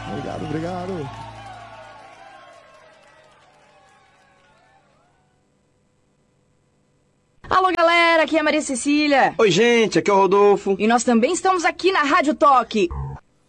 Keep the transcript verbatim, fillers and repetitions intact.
Obrigado, obrigado. Alô, galera, aqui é a Maria Cecília. Oi, gente, aqui é o Rodolfo. E nós também estamos aqui na Rádio Toque.